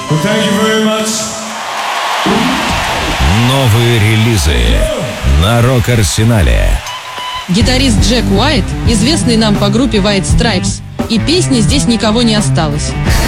Well, thank you very much. Новые релизы на Рок-Арсенале. Гитарист Джек Уайт, известный нам по группе White Stripes, и песни «Здесь никого не осталось».